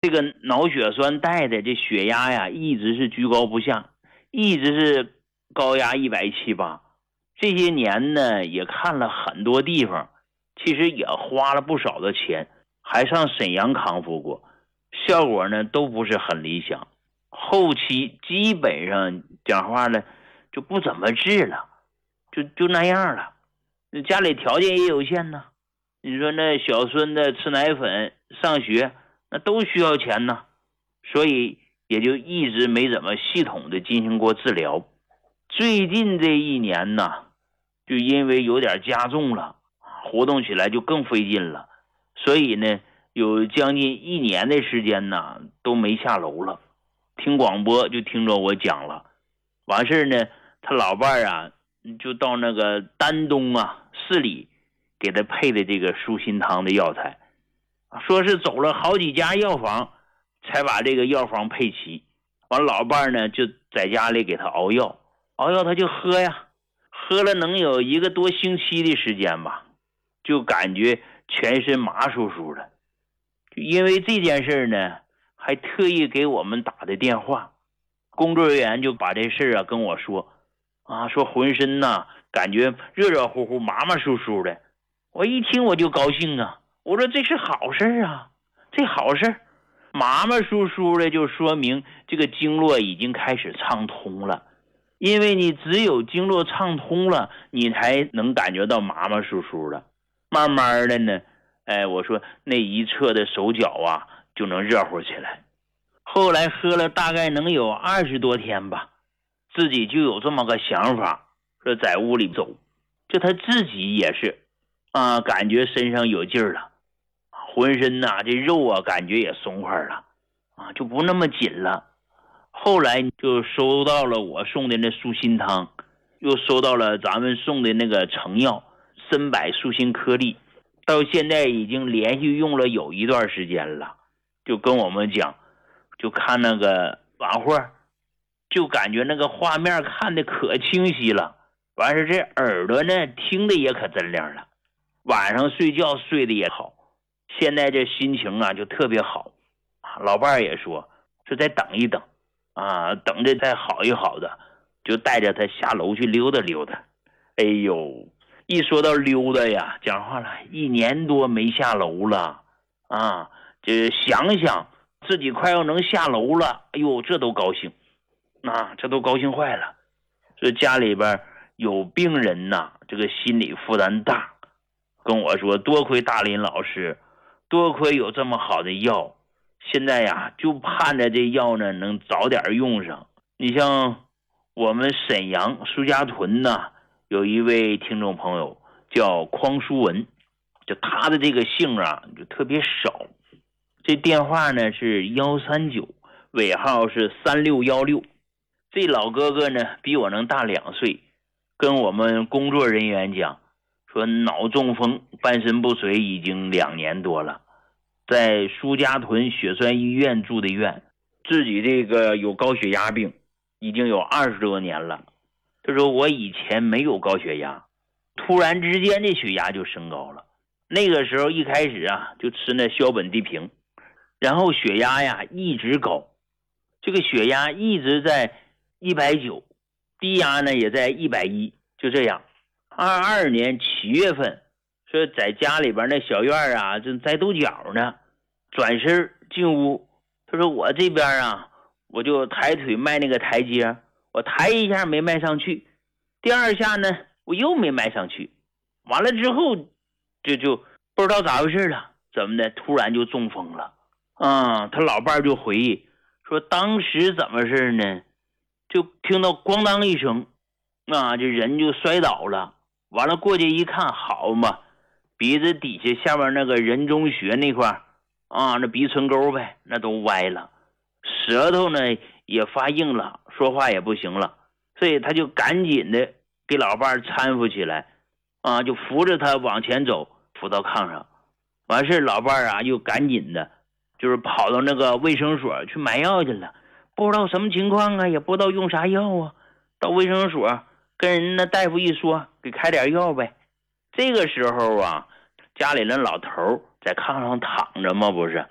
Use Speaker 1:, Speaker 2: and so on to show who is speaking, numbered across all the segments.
Speaker 1: 这个脑血栓带的这血压呀，一直是居高不下，一直是高压170/80。这些年呢，也看了很多地方，其实也花了不少的钱，还上沈阳康复过，效果呢都不是很理想。后期基本上讲话呢就不怎么治了，就那样了。家里条件也有限呢，你说那小孙子吃奶粉上学那都需要钱呢，所以也就一直没怎么系统的进行过治疗。最近这一年呢，就因为有点加重了，活动起来就更费劲了，所以呢有将近1年的时间呢都没下楼了。听广播就听着我讲了，完事呢他老伴啊就到那个丹东市里给他配的这个舒心汤的药材，说是走了好几家药房才把这个药方配齐。完老伴呢就在家里给他熬药他就喝呀，喝了能有1个多星期的时间吧，就感觉全身麻酥酥的。就因为这件事呢，还特意给我们打的电话，工作人员就把这事跟我说说浑身感觉热热乎乎麻麻酥酥的。我一听我就高兴我说这是好事这好事，麻麻酥酥的就说明这个经络已经开始畅通了。因为你只有经络畅通了，你才能感觉到麻麻酥酥的。慢慢的呢，我说那一侧的手脚就能热乎起来。后来喝了大概能有20多天吧，自己就有这么个想法，说在屋里走。就他自己也是感觉身上有劲儿了，浑身这肉感觉也松快了就不那么紧了。后来就收到了我送的那舒心汤，又收到了咱们送的那个成药参柏舒心颗粒，到现在已经连续用了有一段时间了。就跟我们讲，就看那个晚会，就感觉那个画面看的可清晰了，完事这耳朵呢听的也可真亮了，晚上睡觉睡得也好。现在这心情就特别好。老伴也说再等一等等着再好一好的，就带着他下楼去溜达溜达。哎呦，一说到溜达呀，讲话了1年多没下楼了这想想自己快要能下楼了，哎呦这都高兴这都高兴坏了。这家里边有病人这个心理负担大，跟我说多亏大林老师，多亏有这么好的药，现在就盼着这药呢能早点用上。你像我们沈阳苏家屯有一位听众朋友叫匡书文，就他的这个姓就特别少。这电话呢是139，尾号是3616。这老哥哥呢比我能大2岁，跟我们工作人员讲说脑中风半身不遂已经2年多了，在苏家屯血栓医院住的院，自己这个有高血压病已经有20多年了。他说我以前没有高血压，突然之间这血压就升高了。那个时候一开始就吃那硝苯地平，然后血压一直高，这个血压一直在190，低压呢也在110，就这样。22年7月份，说在家里边那小院正栽豆角呢，转身进屋，他说我这边我就抬腿迈那个台阶，我抬一下没迈上去，第2下呢我又没迈上去，完了之后就不知道咋回事了，怎么的突然就中风了他老伴就回忆说当时怎么事呢，就听到咣当一声这人就摔倒了。完了过去一看，好嘛，鼻子底下下面那个人中穴那块那鼻唇沟呗，那都歪了，舌头呢也发硬了，说话也不行了。所以他就赶紧的给老伴搀扶起来就扶着他往前走，扶到炕上。完事老伴又赶紧的就是跑到那个卫生所去买药去了，不知道什么情况也不知道用啥药到卫生所跟人那大夫一说，给开点药呗。这个时候家里那老头在炕上躺着嘛，不是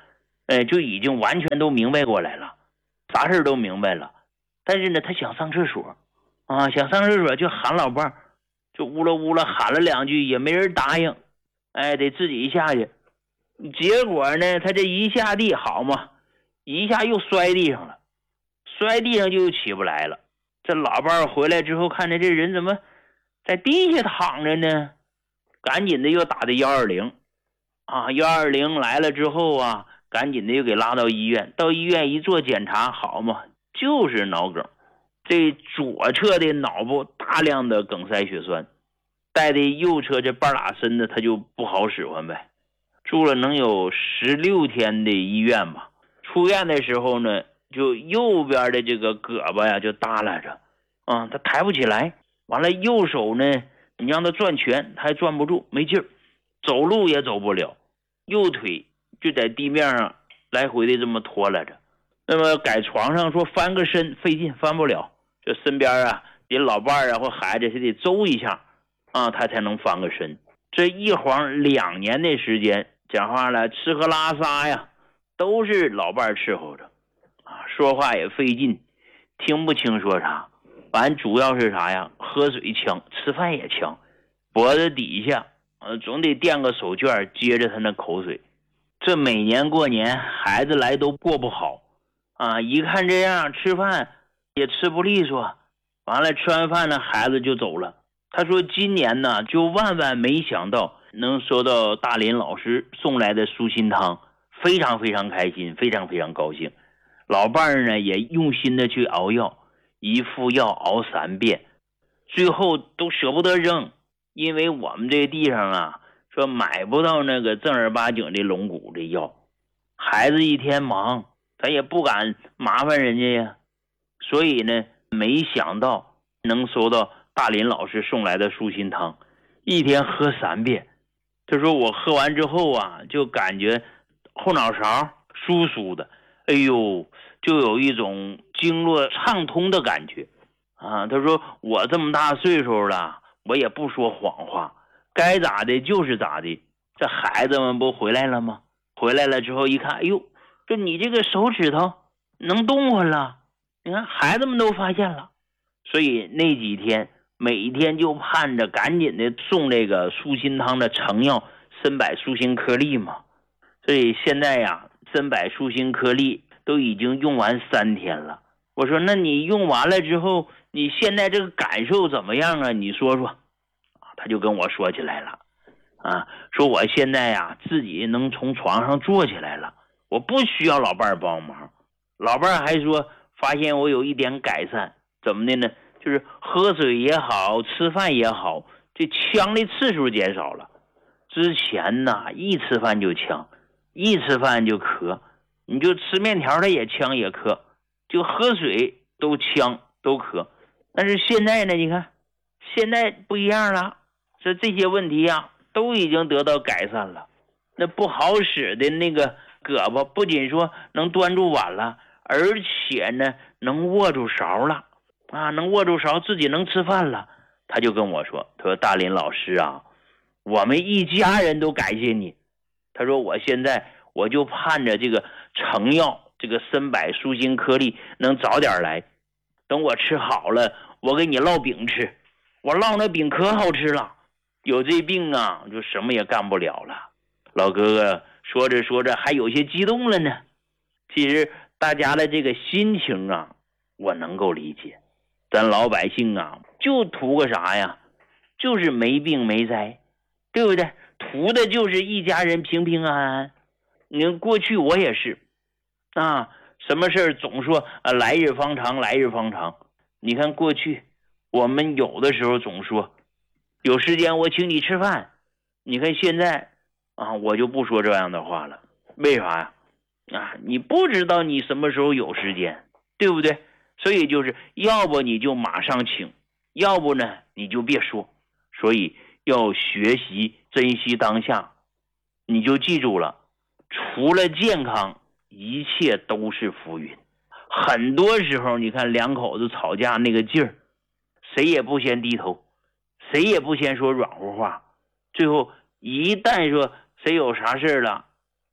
Speaker 1: 就已经完全都明白过来了，啥事都明白了。但是呢，他想上厕所啊，想上厕所就喊老伴儿，就呜啦呜啦喊了2句，也没人答应，得自己下去。结果呢，他这一下地好嘛，一下又摔地上了，摔地上就起不来了。这老伴儿回来之后，看见这人怎么在地下躺着呢，赶紧的又打的120啊，120来了之后啊，赶紧的又给拉到医院。到医院一做检查，好嘛，就是脑梗，这左侧的脑部大量的梗塞血栓，带的右侧这半拉身子他就不好使唤呗。住了能有16天的医院吧。出院的时候呢，就右边的这个胳膊呀就耷拉着啊，他抬不起来。完了右手呢，你让他转拳他还转不住，没劲儿，走路也走不了，右腿就在地面上来回的这么拖拉着。那么改床上说翻个身费劲，翻不了，就身边啊人老伴啊或孩子是得周一下啊，他才能翻个身。这一晃2年的时间，讲话了吃喝拉撒呀都是老伴伺候着啊，说话也费劲，听不清说啥。完主要是啥呀，喝水呛，吃饭也呛，脖子底下总得垫个手绢接着他那口水。这每年过年孩子来都过不好啊，一看这样吃饭也吃不利索。完了吃完饭呢，孩子就走了。他说今年呢就万万没想到能收到大林老师送来的舒心汤，非常非常开心，非常非常高兴。老伴儿呢也用心的去熬药，一副药熬3遍，最后都舍不得扔，因为我们这地上啊说买不到那个正儿八经的龙骨的药，孩子一天忙，他也不敢麻烦人家呀，所以呢没想到能收到大林老师送来的舒心汤，一天喝3遍。他说我喝完之后啊，就感觉后脑勺酥酥的，哎呦，就有一种经络畅通的感觉啊。他说我这么大岁数了，我也不说谎话，该咋的就是咋的。这孩子们不回来了吗？回来了之后一看，哎呦，说你这个手指头能动弹了，你看孩子们都发现了。所以那几天每天就盼着赶紧的送这个舒心汤的成药参柏舒心颗粒嘛。所以现在呀，参柏舒心颗粒都已经用完3天了。我说那你用完了之后，你现在这个感受怎么样啊？你说说。他就跟我说起来了啊，说我现在呀自己能从床上坐起来了，我不需要老伴儿帮忙。老伴儿还说发现我有一点改善，怎么的呢？就是喝水也好，吃饭也好，这呛的次数减少了。之前呢一吃饭就呛，一吃饭就咳，你就吃面条他也呛也咳，就喝水都呛都咳。但是现在呢，你看现在不一样了，这些问题啊都已经得到改善了。那不好使的那个胳膊不仅说能端住碗了，而且呢能握住勺了啊，能握住勺，自己能吃饭了。他就跟我说，他说大林老师啊，我们一家人都感谢你。他说我现在我就盼着这个成药，这个参柏舒心颗粒能早点来，等我吃好了我给你烙饼吃，我烙那饼可好吃了，有这病啊就什么也干不了了。老哥哥说着说着还有些激动了呢。其实大家的这个心情啊我能够理解，咱老百姓啊就图个啥呀，就是没病没灾，对不对？图的就是一家人平平安安。你看过去我也是啊，什么事总说来日方长来日方长。你看过去我们有的时候总说有时间我请你吃饭，你看现在啊我就不说这样的话了。为啥呀？啊，你不知道你什么时候有时间，对不对？所以就是要不你就马上请，要不呢你就别说。所以要学习珍惜当下。你就记住了，除了健康一切都是浮云。很多时候你看两口子吵架那个劲儿，谁也不先低头，谁也不先说软乎话，最后一旦说谁有啥事了，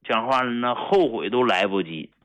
Speaker 1: 讲话了呢，后悔都来不及。